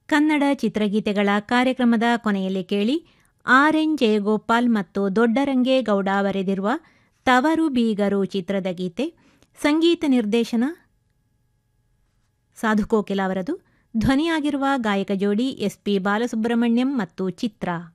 ಕನ್ನಡ ಚಿತ್ರಗೀತೆಗಳ ಕಾರ್ಯಕ್ರಮದ ಕೊನೆಯಲ್ಲಿ ಕೇಳಿ ಆರ್ ಎನ್ ಜಯಗೋಪಾಲ್ ಮತ್ತು ದೊಡ್ಡರಂಗೇಗೌಡ ಬರೆದಿರುವ ತವರು ಬೀಗರು ಚಿತ್ರದ ಗೀತೆ. ಸಂಗೀತ ನಿರ್ದೇಶನ ಸಾಧು ಕೋಕಿಲ ಅವರದು. ಧ್ವನಿಯಾಗಿರುವ ಗಾಯಕ ಜೋಡಿ ಎಸ್ ಪಿ ಬಾಲಸುಬ್ರಹ್ಮಣ್ಯಂ ಮತ್ತು ಚಿತ್ರ.